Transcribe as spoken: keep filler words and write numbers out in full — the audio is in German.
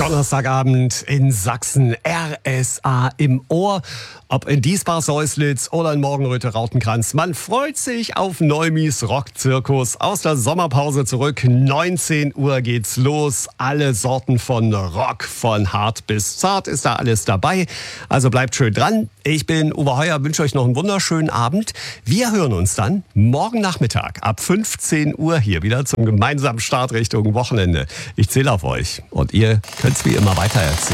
Donnerstagabend in Sachsen, R S A im Ohr. Ob in Diesbach-Säuslitz oder in Morgenröthe-Rautenkranz, man freut sich auf Neumis Rockzirkus. Aus der Sommerpause zurück, neunzehn Uhr geht's los. Alle Sorten von Rock, von hart bis zart ist da alles dabei. Also bleibt schön dran. Ich bin Uwe Heuer, wünsche euch noch einen wunderschönen Abend. Wir hören uns dann morgen Nachmittag ab fünfzehn Uhr hier wieder zum gemeinsamen Start Richtung Wochenende. Ich zähle auf euch und ihr könnt's wie immer weitererzählen.